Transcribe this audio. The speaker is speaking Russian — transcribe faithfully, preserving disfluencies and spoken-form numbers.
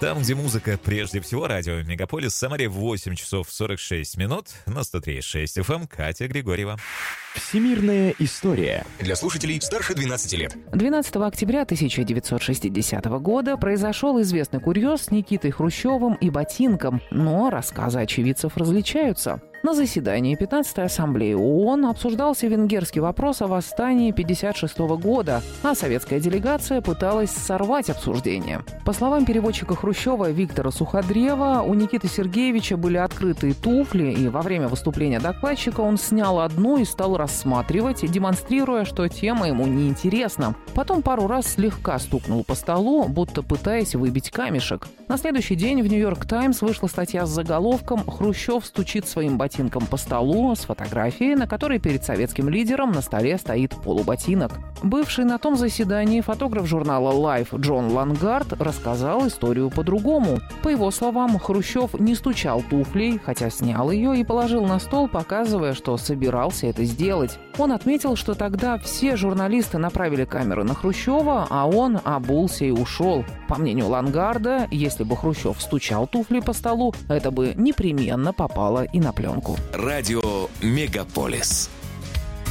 Там, где музыка прежде всего, радио Мегаполис, в Самаре восемь часов сорок шесть минут, на сто три и шесть эф эм, Катя Григорьева. Всемирная история. Для слушателей старше двенадцати лет. двенадцатого октября тысяча девятьсот шестидесятого года произошел известный курьез с Никитой Хрущевым и ботинком, но рассказы очевидцев различаются. На заседании пятнадцатой ассамблеи ООН обсуждался венгерский вопрос о восстании пятьдесят шестого года, а советская делегация пыталась сорвать обсуждение. По словам переводчика Хрущева Виктора Суходрева, у Никиты Сергеевича были открытые туфли, и во время выступления докладчика он снял одну и стал рассматривать, демонстрируя, что тема ему неинтересна. Потом пару раз слегка стукнул по столу, будто пытаясь выбить камешек. На следующий день в «Нью-Йорк Таймс» вышла статья с заголовком «Хрущев стучит своим ботинком по столу» с фотографией, на которой перед советским лидером на столе стоит полуботинок. Бывший на том заседании фотограф журнала Life Джон Лангард рассказал историю по-другому. По его словам, Хрущев не стучал туфлей, хотя снял ее и положил на стол, показывая, что собирался это сделать. Он отметил, что тогда все журналисты направили камеры на Хрущева, а он обулся и ушел. По мнению Лангарда, если бы Хрущев стучал туфлей по столу, это бы непременно попало и на пленку. Радио Мегаполис.